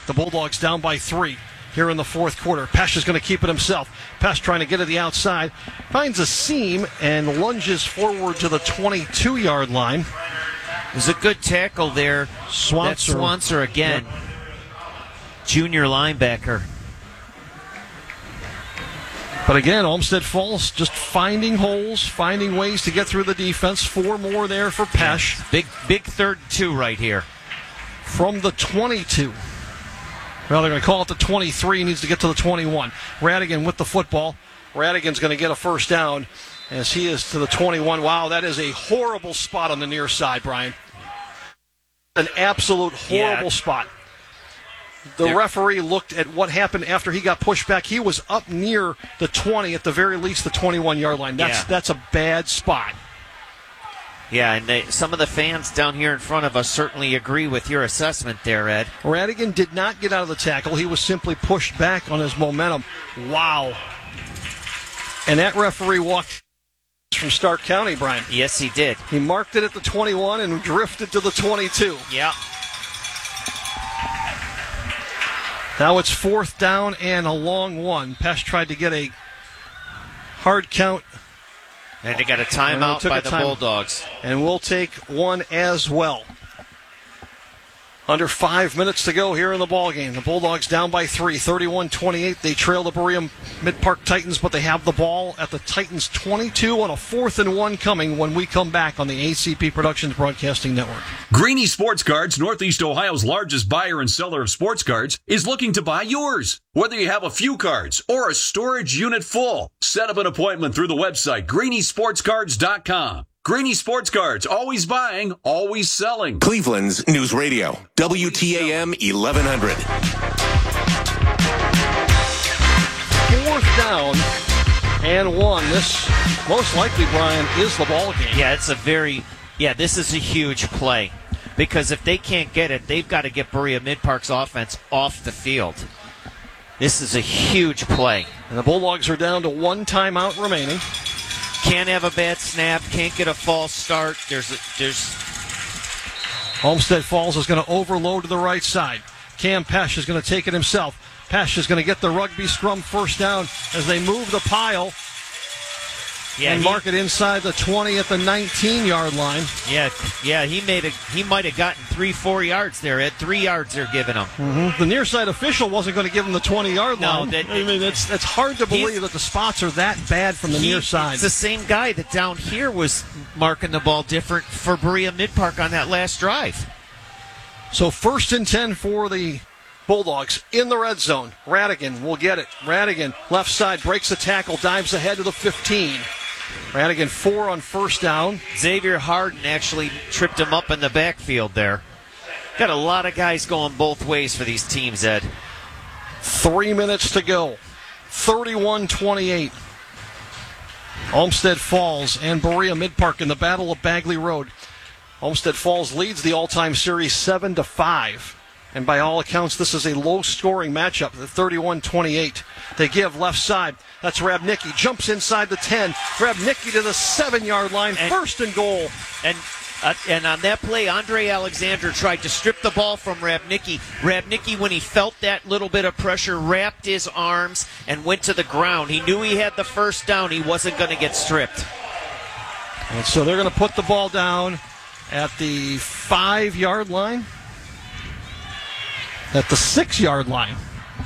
The Bulldogs down by 3 here in the fourth quarter. Pesh is going to keep it himself. Pesh trying to get to the outside. Finds a seam and lunges forward to the 22-yard line. It was a good tackle there. Swanser again. Yep. Junior linebacker. But again, Olmsted Falls just finding holes, finding ways to get through the defense. 4 more there for Pesh. Big 3rd and 2 right here. From the 22. Well, they're going to call it the 23. He needs to get to the 21. Radigan with the football. Radigan's going to get a first down as he is to the 21. Wow, that is a horrible spot on the near side, Brian. An absolute horrible spot. The referee looked at what happened after he got pushed back. He was up near the 20, at the very least the 21-yard line. That's a bad spot. Yeah, and some of the fans down here in front of us certainly agree with your assessment there, Ed. Radigan did not get out of the tackle. He was simply pushed back on his momentum. Wow. And that referee walked from Stark County, Brian. Yes, he did. He marked it at the 21 and drifted to the 22. Yeah. Now it's 4th down and a long one. Pesh tried to get a hard count. And they got a timeout by the Bulldogs. And we'll take one as well. Under 5 minutes to go here in the ballgame. The Bulldogs down by 3, 31-28. They trail the Berea Mid-Park Titans, but they have the ball at the Titans' 22 on a 4th and 1 coming when we come back on the ACP Productions Broadcasting Network. Greeny Sports Cards, Northeast Ohio's largest buyer and seller of sports cards, is looking to buy yours. Whether you have a few cards or a storage unit full, set up an appointment through the website, greenysportscards.com. Greeny Sports Cards, always buying, always selling. Cleveland's News Radio, WTAM 1100. 4th down and 1. This, most likely, Brian, is the ball game. Yeah, this is a huge play. Because if they can't get it, they've got to get Berea Mid-Park's offense off the field. This is a huge play. And the Bulldogs are down to 1 timeout remaining. Can't have a bad snap. Can't get a false start. There's Olmsted Falls is going to overload to the right side. Cam Pesh is going to take it himself. Pesh is going to get the rugby scrum first down as they move the pile and mark it inside the 20 at the 19-yard line. Yeah, he might have gotten 3-4 yards there. Ed, 3 yards they're giving him. Mm-hmm. The near side official wasn't going to give him the 20-yard line. No, it's hard to believe that the spots are that bad from the near side. It's the same guy that down here was marking the ball different for Berea Mid-Park on that last drive. So 1st and 10 for the Bulldogs in the red zone. Radigan will get it. Radigan, left side, breaks the tackle, dives ahead to the 15. Radigan 4 on first down. Xavier Harden actually tripped him up in the backfield there. Got a lot of guys going both ways for these teams, Ed. 3 minutes to go. 31-28. Olmsted Falls and Berea Mid-Park in the Battle of Bagley Road. Olmsted Falls leads the all-time series 7-5. And by all accounts, this is a low-scoring matchup, the 31-28. They give left side. That's Rabnicki. Jumps inside the 10. Rabnicki to the 7-yard line. First and goal. And on that play, Andre Alexander tried to strip the ball from Rabnicki. Rabnicki, when he felt that little bit of pressure, wrapped his arms and went to the ground. He knew he had the first down. He wasn't going to get stripped. And so they're going to put the ball down at the 5-yard line. At the 6-yard line.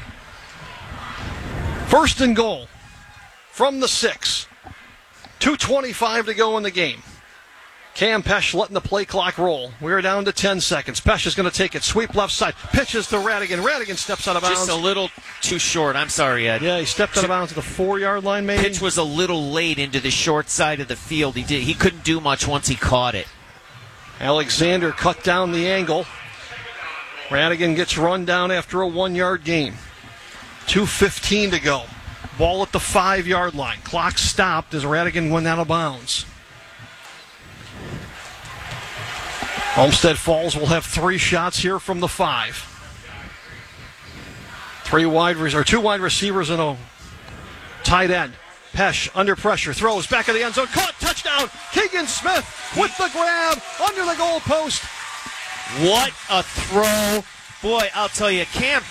First and goal from the 6. 2:25 to go in the game. Cam Pesh letting the play clock roll. We're down to 10 seconds. Pesh is going to take it. Sweep left side. Pitches to Radigan. Radigan steps out of bounds. Just a little too short. I'm sorry, Ed. Yeah, he stepped out of bounds at the 4-yard line, maybe. Pitch was a little late into the short side of the field. He couldn't do much once he caught it. Alexander cut down the angle. Radigan gets run down after a 1-yard gain. 2:15 to go. Ball at the 5-yard line. Clock stopped as Radigan went out of bounds. Olmsted Falls will have 3 shots here from the 5. 2 wide receivers and a tight end. Pesh under pressure, throws back of the end zone, caught, touchdown. Keegan Smith with the grab under the goalpost. What a throw. Boy, I'll tell you, Cam